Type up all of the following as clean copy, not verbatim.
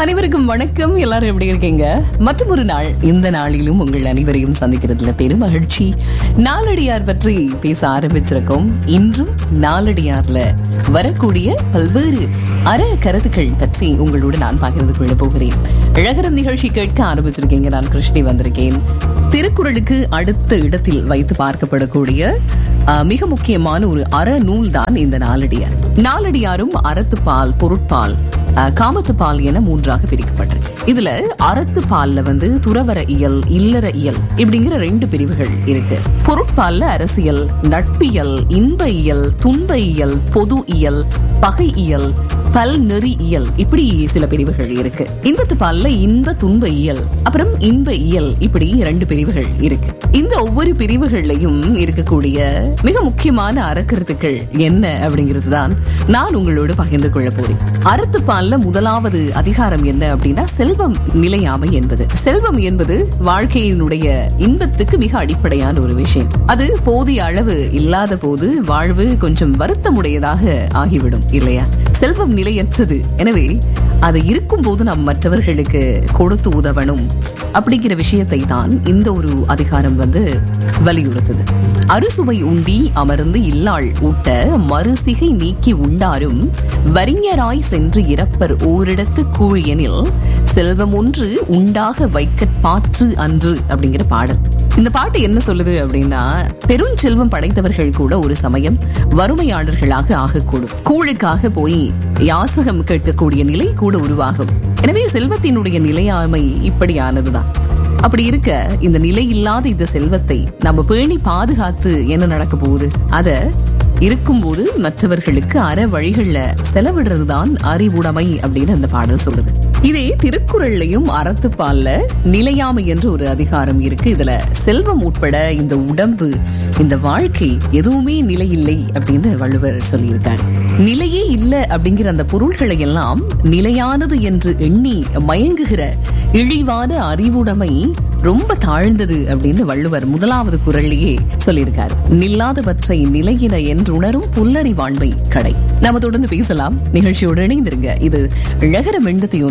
அனைவருக்கும் வணக்கம். எல்லாரும் எப்படி இருக்கீங்க? மற்றும் ஒரு நாள், இந்த நாளிலும் உங்கள் அனைவரையும் சந்திக்கிறதுல பெரும் மகிழ்ச்சி. நாலடியார் பற்றி பேச ஆரம்பிச்சிருக்கோம். இன்றும் நாலடியார்ல வரக்கூடிய பல்வேறு அற கருத்துக்கள் பற்றி உங்களோடு நான் பகிர்ந்து கொள்ள போகிறேன். அழகரம் நிகழ்ச்சி கேட்க ஆரம்பிச்சிருக்கீங்க. நான் கிருஷ்ணி வந்திருக்கேன். திருக்குறளுக்கு அடுத்த இடத்தில் வைத்து பார்க்கப்படக்கூடிய மிக முக்கியமான ஒரு அறநூல் தான் இந்த நாலடியார். நாலடியாரும் அறத்துப்பால், பொருட்பால், காமத்துப்பால் என மூன்றாக பிரிக்கப்பட்டிருக்கு. இதுல அறத்துப்பால்ல துறவர இயல், இல்லற இயல் இப்படிங்கிற 2 பிரிவுகள் இருக்கு. பொருட்பால்ல அரசியல், நட்பியல், இன்ப இயல், துன்ப இயல், பொது இயல், பகை இயல், பல்நெறி இயல் இப்படி சில பிரிவுகள் இருக்கு. இன்பத்துப்பால்ல இன்ப துன்ப இயல், அப்புறம் இன்ப இயல் இப்படி 2 பிரிவுகள் இருக்கு. இந்த ஒவ்வொரு பிரிவுகள்லையும் இருக்கக்கூடிய மிக முக்கியமான அறக்கருத்துக்கள் என்ன அப்படிங்கிறது தான் நான் உங்களோடு பகிர்ந்து கொள்ள போறேன். அறத்துப்பால்ல முதலாவது அதிகாரம் என்ன அப்படின்னா செல்வம் நிலையாமை என்பது. செல்வம் என்பது வாழ்க்கையினுடைய இன்பத்துக்கு மிக அடிப்படையான ஒரு விஷயம். அது போதிய அளவு இல்லாத போது வாழ்வு கொஞ்சம் வருத்தமுடையதாக ஆகிவிடும் இல்லையா? செல்வம் நிலையற்றது. எனவே அது இருக்கும் போது நாம் மற்றவர்களுக்கு கொடுத்து உதவணும் அப்படிங்கிற விஷயத்தை தான் இந்த ஒரு அதிகாரம் வலியுறுத்துது. அறுசுவை உண்டி அமர்ந்து இல்லாள் ஊட்ட மறுசிகை நீக்கி உண்டாரும் வறிஞராய் சென்று இறப்பர் ஓரிடத்து கூழியனில் செல்வம் ஒன்று உண்டாக வைக்க பாற்று அன்று அப்படிங்கிற பாடல். இந்த பாட்டு என்ன சொல்லுது அப்படின்னா, பெருஞ்செல்வம் படைத்தவர்கள் கூட ஒரு சமயம் வறுமையாளர்களாக ஆகக்கூடும். கூழுக்காக போய் யாசகம் கேட்கக்கூடிய நிலை கூட உருவாகும். எனவே செல்வத்தினுடைய நிலையாமை இப்படியானதுதான். அப்படி இருக்க இந்த நிலை இல்லாத இந்த செல்வத்தை நம்ம பேணி பாதுகாத்து என்ன நடக்க போகுது? அத இருக்கும்போது மற்றவர்களுக்கு அற வழிகள்ல செலவிடுறதுதான் அறிவுடைமை அப்படின்னு அந்த பாடல் சொல்லுது. இதே திருக்குறள்லயும் அறத்துப்பால்ல நிலையாமை என்று ஒரு அதிகாரம் இருக்கு. இதுல செல்வம் உட்பட இந்த உடம்பு, இந்த வாழ்க்கை எதுவுமே நிலை இல்லை அப்படின்னு வள்ளுவர் சொல்லியிருக்காரு. நிலையே இல்லை அப்படிங்கிற அந்த பொருள்களை எல்லாம் நிலையானது என்று எண்ணி மயங்குகிற இழிவான அறிவுடைமை ரொம்ப தாழ்ந்தது அப்படின்னு வள்ளுவர் முதலாவது குறள்லயே சொல்லியிருக்காரு. நில்லாதவற்றை நிலையின என்றுணரும் புல்லறிவாண்மை கடை. நாம தொடர்ந்து பேசலாம். நிகழ்ச்சியோடு இணைந்திருங்க. இது அழகரம்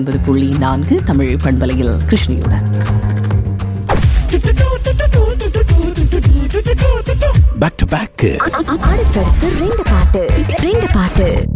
89.4 தமிழ் பண்பலையில் கிருஷ்ணியுடன். Back to back. அடுத்தடுத்து 2 பாட்டு